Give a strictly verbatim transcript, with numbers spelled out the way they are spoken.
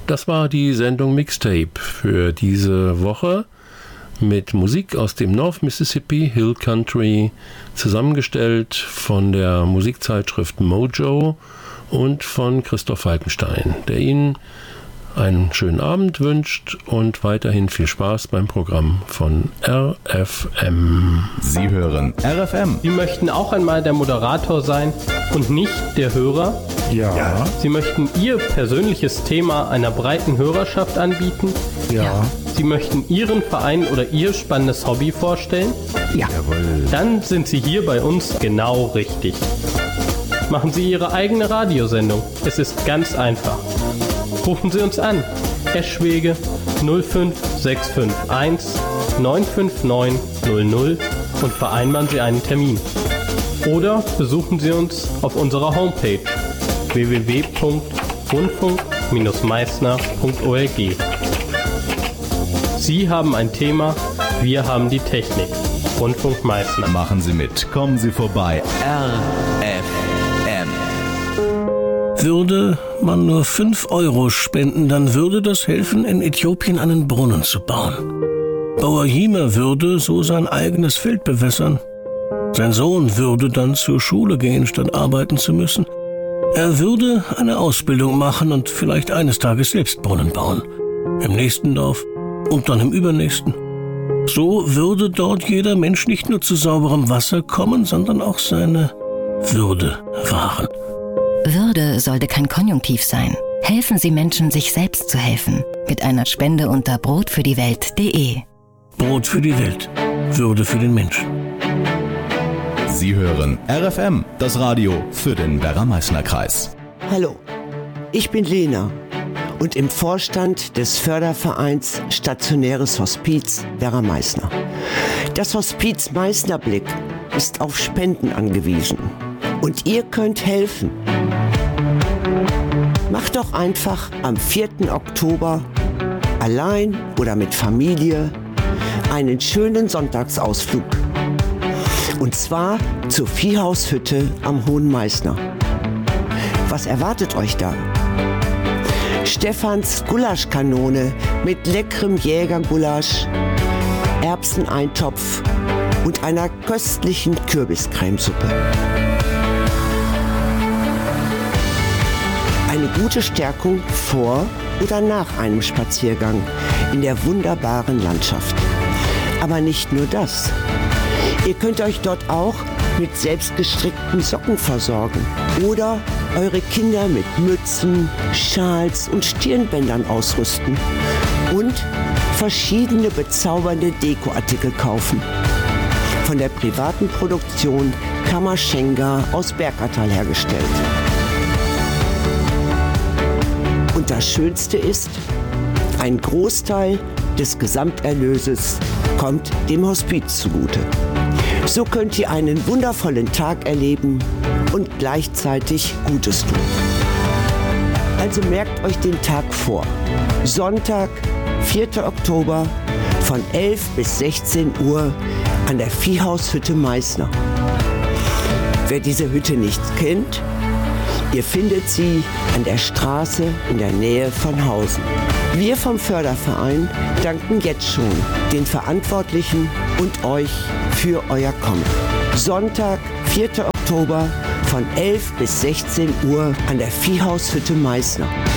Das war die Sendung Mixtape für diese Woche mit Musik aus dem North Mississippi Hill Country, zusammengestellt von der Musikzeitschrift Mojo und von Christoph Falkenstein, der Ihnen einen schönen Abend wünscht und weiterhin viel Spaß beim Programm von R F M. Sie hören R F M. Sie möchten auch einmal der Moderator sein und nicht der Hörer? Ja. Sie möchten Ihr persönliches Thema einer breiten Hörerschaft anbieten? Ja. Sie möchten Ihren Verein oder Ihr spannendes Hobby vorstellen? Ja. Jawohl. Dann sind Sie hier bei uns genau richtig. Machen Sie Ihre eigene Radiosendung. Es ist ganz einfach. Rufen Sie uns an. Eschwege null fünf sechs fünf eins neun fünf neun null null und vereinbaren Sie einen Termin. Oder besuchen Sie uns auf unserer Homepage w w w punkt rundfunk meißner punkt org. Sie haben ein Thema, wir haben die Technik. Rundfunk Meißner. Machen Sie mit. Kommen Sie vorbei. R F M. Würde man nur fünf Euro spenden, dann würde das helfen, in Äthiopien einen Brunnen zu bauen. Bauer Hima würde so sein eigenes Feld bewässern. Sein Sohn würde dann zur Schule gehen, statt arbeiten zu müssen. Er würde eine Ausbildung machen und vielleicht eines Tages selbst Brunnen bauen. Im nächsten Dorf und dann im übernächsten. So würde dort jeder Mensch nicht nur zu sauberem Wasser kommen, sondern auch seine Würde wahren. Würde sollte kein Konjunktiv sein. Helfen Sie Menschen, sich selbst zu helfen. Mit einer Spende unter brotfürdiewelt punkt de. Brot für die Welt. Würde für den Menschen. Sie hören R F M, das Radio für den Werra-Meißner-Kreis. Hallo, ich bin Lena und im Vorstand des Fördervereins Stationäres Hospiz Werra-Meißner. Das Hospiz Meißnerblick ist auf Spenden angewiesen und ihr könnt helfen. Macht doch einfach am vierten Oktober allein oder mit Familie einen schönen Sonntagsausflug. Und zwar zur Viehhaushütte am Hohen Meißner. Was erwartet euch da? Stefans Gulaschkanone mit leckerem Jägergulasch, Erbseneintopf und einer köstlichen Kürbiscremesuppe. Eine gute Stärkung vor oder nach einem Spaziergang in der wunderbaren Landschaft. Aber nicht nur das. Ihr könnt euch dort auch mit selbstgestrickten Socken versorgen oder eure Kinder mit Mützen, Schals und Stirnbändern ausrüsten und verschiedene bezaubernde Dekoartikel kaufen. Von der privaten Produktion Kammerschenga aus Bergattal hergestellt. Und das Schönste ist, ein Großteil des Gesamterlöses kommt dem Hospiz zugute. So könnt ihr einen wundervollen Tag erleben und gleichzeitig Gutes tun. Also merkt euch den Tag vor. Sonntag, vierten Oktober von elf bis sechzehn Uhr an der Viehhaushütte Meißner. Wer diese Hütte nicht kennt, ihr findet sie an der Straße in der Nähe von Hausen. Wir vom Förderverein danken jetzt schon den Verantwortlichen und euch für euer Kommen. Sonntag, vierten Oktober von elf bis sechzehn Uhr an der Viehhaushütte Meißner.